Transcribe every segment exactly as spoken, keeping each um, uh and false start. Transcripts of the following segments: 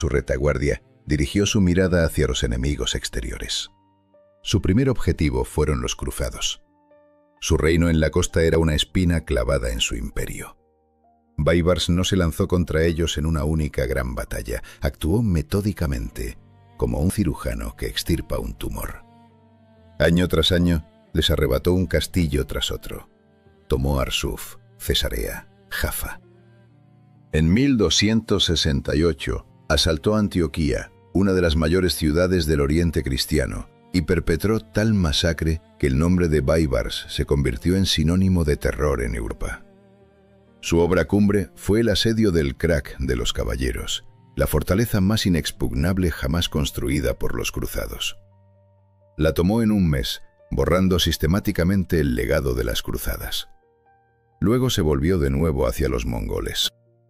Su retaguardia dirigió su mirada hacia los enemigos exteriores. Su primer objetivo fueron los cruzados. Su reino en la costa era una espina clavada en su imperio. Baibars no se lanzó contra ellos en una única gran batalla. Actuó metódicamente, como un cirujano que extirpa un tumor. Año tras año, les arrebató un castillo tras otro. Tomó Arsuf, Cesarea, Jaffa. En mil doscientos sesenta y ocho, asaltó Antioquía, una de las mayores ciudades del Oriente cristiano, y perpetró tal masacre que el nombre de Baibars se convirtió en sinónimo de terror en Europa. Su obra cumbre fue el asedio del Krak de los Caballeros, la fortaleza más inexpugnable jamás construida por los cruzados. La tomó en un mes, borrando sistemáticamente el legado de las cruzadas. Luego se volvió de nuevo hacia los mongoles.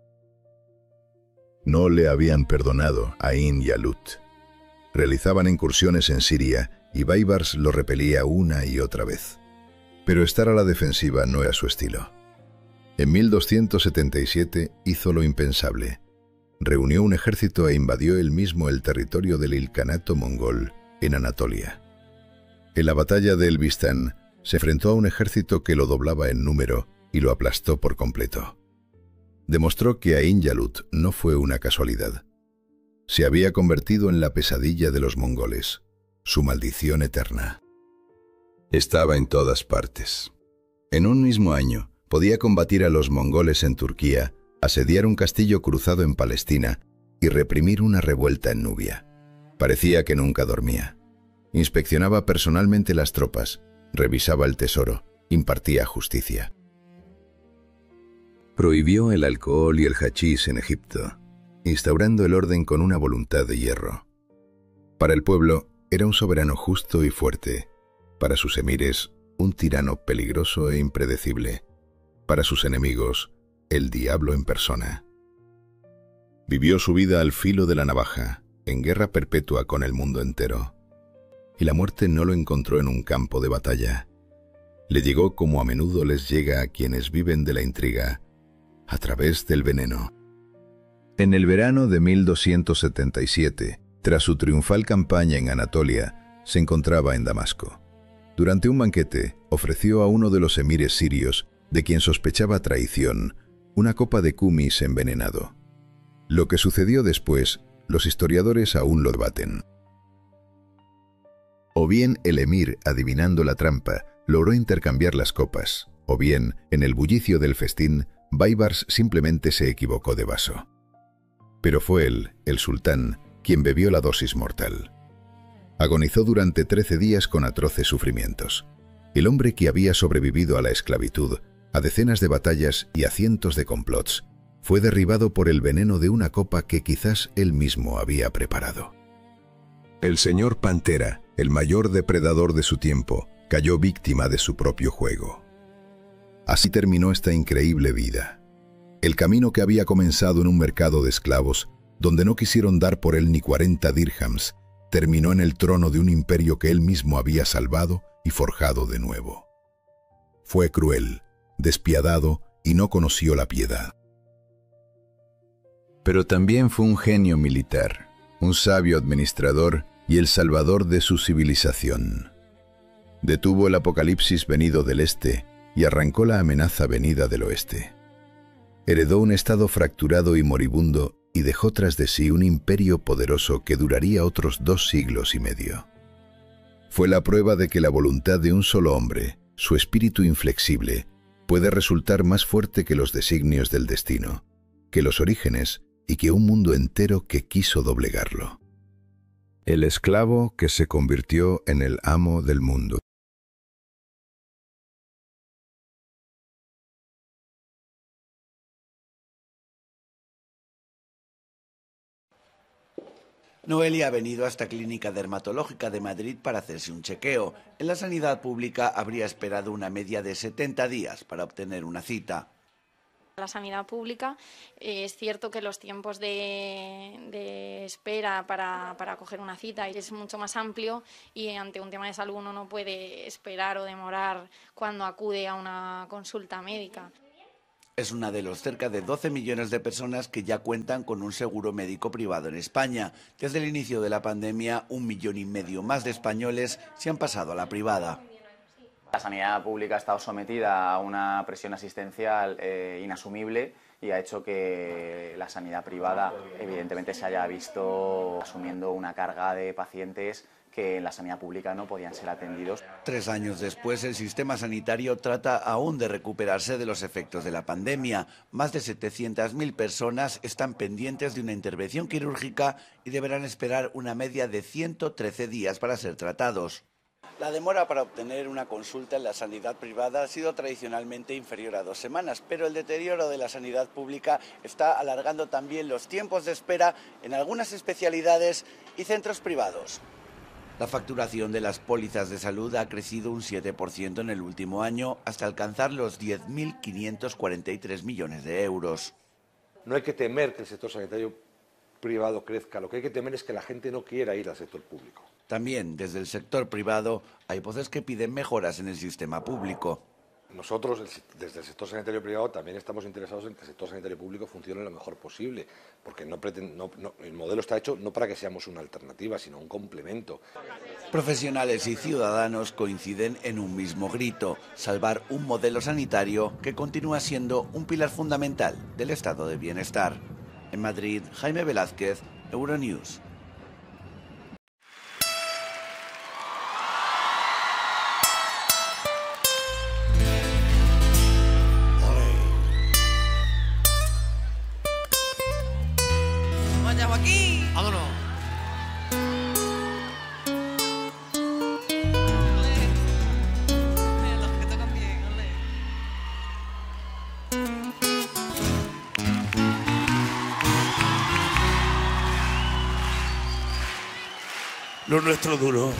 No le habían perdonado a Ain y a Lut. Realizaban incursiones en Siria y Baibars lo repelía una y otra vez. Pero estar a la defensiva no era su estilo. En mil doscientos setenta y siete hizo lo impensable. Reunió un ejército e invadió él mismo el territorio del Ilkhanato mongol en Anatolia. En la batalla de Elbistán se enfrentó a un ejército que lo doblaba en número y lo aplastó por completo. Demostró que Ain Yalut no fue una casualidad. Se había convertido en la pesadilla de los mongoles, su maldición eterna. Estaba en todas partes. En un mismo año, podía combatir a los mongoles en Turquía, asediar un castillo cruzado en Palestina y reprimir una revuelta en Nubia. Parecía que nunca dormía. Inspeccionaba personalmente las tropas, revisaba el tesoro, impartía justicia. Prohibió el alcohol y el hachís en Egipto, instaurando el orden con una voluntad de hierro. Para el pueblo, era un soberano justo y fuerte. Para sus emires, un tirano peligroso e impredecible. Para sus enemigos, el diablo en persona. Vivió su vida al filo de la navaja, en guerra perpetua con el mundo entero. Y la muerte no lo encontró en un campo de batalla. Le llegó como a menudo les llega a quienes viven de la intriga, a través del veneno. En el verano de mil doscientos setenta y siete, tras su triunfal campaña en Anatolia, se encontraba en Damasco. Durante un banquete, ofreció a uno de los emires sirios, de quien sospechaba traición, una copa de kumis envenenado. Lo que sucedió después, los historiadores aún lo debaten. O bien el emir, adivinando la trampa, logró intercambiar las copas, o bien, en el bullicio del festín, Baibars simplemente se equivocó de vaso. Pero fue él, el sultán, quien bebió la dosis mortal. Agonizó durante trece días con atroces sufrimientos. El hombre que había sobrevivido a la esclavitud, a decenas de batallas y a cientos de complots, fue derribado por el veneno de una copa que quizás él mismo había preparado. El señor Pantera, el mayor depredador de su tiempo, cayó víctima de su propio juego. Así terminó esta increíble vida. El camino que había comenzado en un mercado de esclavos, donde no quisieron dar por él ni cuarenta dirhams, terminó en el trono de un imperio que él mismo había salvado y forjado de nuevo. Fue cruel, despiadado y no conoció la piedad. Pero también fue un genio militar, un sabio administrador y el salvador de su civilización. Detuvo el apocalipsis venido del este y arrancó la amenaza venida del oeste. Heredó un estado fracturado y moribundo y dejó tras de sí un imperio poderoso que duraría otros dos siglos y medio. Fue la prueba de que la voluntad de un solo hombre, su espíritu inflexible, puede resultar más fuerte que los designios del destino, que los orígenes y que un mundo entero que quiso doblegarlo. El esclavo que se convirtió en el amo del mundo. Noelia ha venido a esta clínica dermatológica de Madrid para hacerse un chequeo. En la sanidad pública habría esperado una media de setenta días para obtener una cita. La sanidad pública, eh, es cierto que los tiempos de, de espera para, para coger una cita es mucho más amplio y ante un tema de salud uno no puede esperar o demorar cuando acude a una consulta médica. Es una de los cerca de doce millones de personas que ya cuentan con un seguro médico privado en España. Desde el inicio de la pandemia, un millón y medio más de españoles se han pasado a la privada. La sanidad pública ha estado sometida a una presión asistencial eh, inasumible y ha hecho que la sanidad privada evidentemente se haya visto asumiendo una carga de pacientes que en la sanidad pública no podían ser atendidos. Tres años después, el sistema sanitario trata aún de recuperarse de los efectos de la pandemia. Más de setecientas mil personas están pendientes de una intervención quirúrgica y deberán esperar una media de ciento trece días para ser tratados. La demora para obtener una consulta en la sanidad privada ha sido tradicionalmente inferior a dos semanas, pero el deterioro de la sanidad pública está alargando también los tiempos de espera en algunas especialidades y centros privados. La facturación de las pólizas de salud ha crecido un siete por ciento en el último año hasta alcanzar los diez mil quinientos cuarenta y tres millones de euros. No hay que temer que el sector sanitario privado crezca, lo que hay que temer es que la gente no quiera ir al sector público. También desde el sector privado hay voces que piden mejoras en el sistema público. Nosotros, desde el sector sanitario privado, también estamos interesados en que el sector sanitario público funcione lo mejor posible, porque no pretende, no, no, el modelo está hecho no para que seamos una alternativa, sino un complemento. Profesionales y ciudadanos coinciden en un mismo grito: salvar un modelo sanitario que continúa siendo un pilar fundamental del estado de bienestar. En Madrid, Jaime Velázquez, Euronews. Vaya Joaquín. Vámonos. Ole. Mira, los que tocan bien, ole. Lo nuestro duro.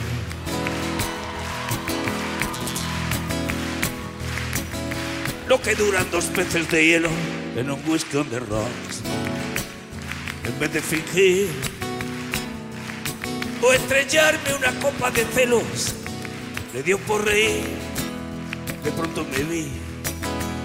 Lo que duran dos peces de hielo en un whisky on the rocks. En vez de fingir o estrellarme una copa de celos, le dio por reír. De pronto me vi